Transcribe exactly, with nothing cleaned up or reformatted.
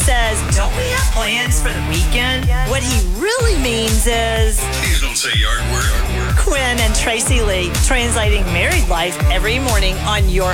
says, "Don't we have plans for the weekend?" what he really means is, "Please don't say yard work." Quinn and Tracy Lee, translating married life every morning on your